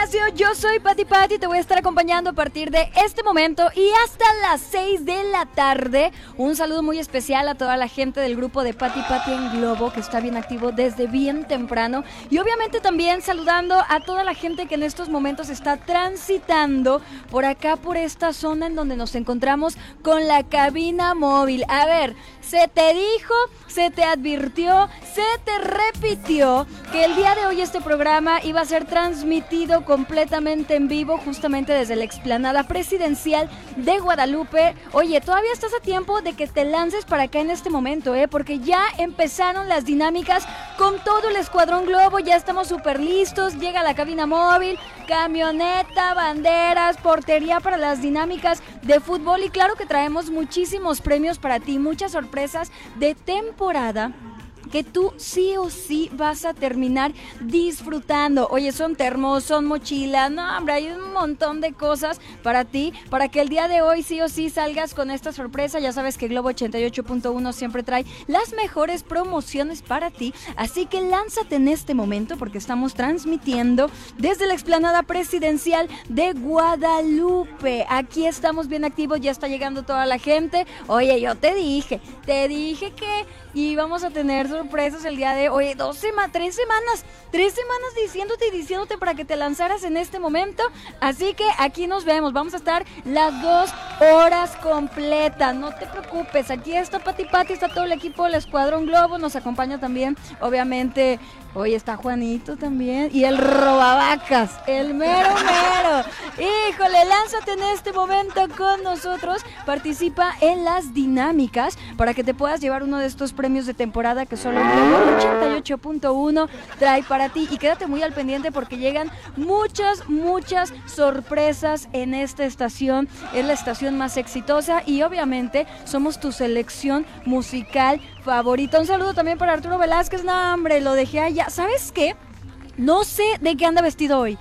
espacio. Yo soy Pati Pati, te voy a estar acompañando a partir de este momento y hasta las 6 de la tarde. Un saludo muy especial a toda la gente del grupo de Pati Pati en Globo, que está bien activo desde bien temprano. Y obviamente también saludando a toda la gente que en estos momentos está transitando por acá, por esta zona en donde nos encontramos con la cabina móvil. A ver, se te dijo, se te advirtió, se te repitió que el día de hoy este programa iba a ser transmitido completamente en vivo, justamente desde la explanada presidencial de Guadalupe. Oye, todavía estás a tiempo de que te lances para acá en este momento, porque ya empezaron las dinámicas con todo el Escuadrón Globo, ya estamos súper listos, llega la cabina móvil, camioneta, banderas, portería para las dinámicas de fútbol y claro que traemos muchísimos premios para ti, muchas sorpresas de temporada que tú sí o sí vas a terminar disfrutando. Oye, son termos, son mochilas, no, hombre, hay un montón de cosas para ti, para que el día de hoy sí o sí salgas con esta sorpresa. Ya sabes que Globo 88.1 siempre trae las mejores promociones para ti, así que lánzate en este momento porque estamos transmitiendo desde la explanada presidencial de Guadalupe. Aquí estamos bien activos, ya está llegando toda la gente. Oye, yo te dije que íbamos a tener sorpresas el día de hoy. 3 semanas diciéndote para que te lanzaras en este momento. Así que aquí nos vemos. Vamos a estar las 2 horas completas. No te preocupes. Aquí está Pati Pati, está todo el equipo del Escuadrón Globo. Nos acompaña también, obviamente. Hoy está Juanito también. Y el robavacas, el mero. Híjole, lánzate en este momento con nosotros. Participa en las dinámicas para que te puedas llevar uno de estos premios de temporada que solo Globo 88.1 trae para ti. Y quédate muy al pendiente porque llegan muchas sorpresas en esta estación. Es la estación más exitosa y obviamente somos tu selección musical favorita. Un saludo también para Arturo Velázquez. No, hombre, lo dejé allá. ¿Sabes qué? No sé de qué anda vestido hoy.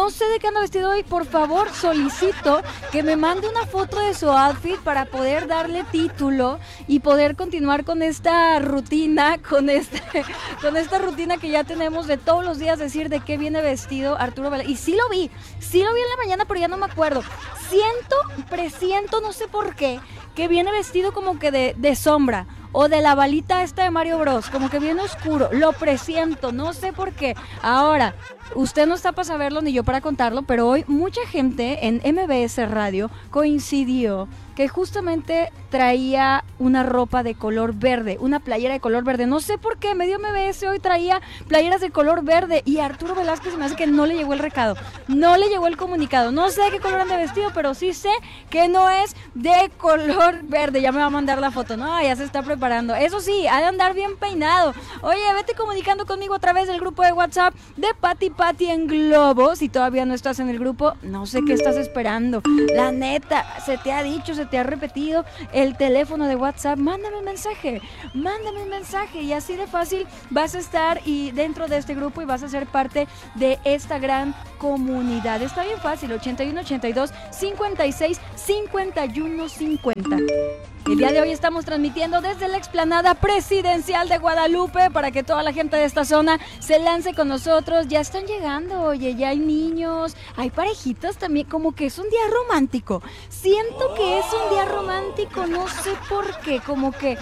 Por favor, solicito que me mande una foto de su outfit para poder darle título y poder continuar con esta rutina, con esta rutina que ya tenemos de todos los días decir de qué viene vestido Arturo Velázquez. Y sí lo vi en la mañana, pero ya no me acuerdo. Presiento, no sé por qué, que viene vestido como que de sombra. O de la balita esta de Mario Bros, como que viene oscuro, lo presiento, no sé por qué. Ahora, usted no está para saberlo ni yo para contarlo, pero hoy mucha gente en MBS Radio coincidió que justamente traía una ropa de color verde, una playera de color verde. No sé por qué, medio MBS hoy traía playeras de color verde y a Arturo Velázquez se me hace que no le llegó el recado, no le llegó el comunicado. No sé de qué color anda vestido, pero sí sé que no es de color verde. Ya me va a mandar la foto, no, ya se está preparando. Eso sí, ha de andar bien peinado. Oye, vete comunicando conmigo a través del grupo de WhatsApp de Pati Pati en Globo. Si todavía no estás en el grupo, no sé qué estás esperando. La neta, se te ha dicho, se te ha repetido el teléfono de WhatsApp. Mándame un mensaje y así de fácil vas a estar y dentro de este grupo y vas a ser parte de esta gran comunidad. Está bien fácil, 81 82 56 51 50. El día de hoy estamos transmitiendo desde la explanada presidencial de Guadalupe para que toda la gente de esta zona se lance con nosotros. Ya están llegando, oye, ya hay niños, hay parejitas también, como que es un día romántico. Siento que es un día romántico, no sé por qué, como que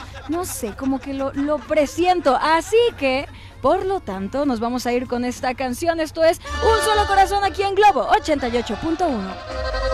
lo presiento. Así que, por lo tanto, nos vamos a ir con esta canción. Esto es Un Solo Corazón aquí en Globo 88.1.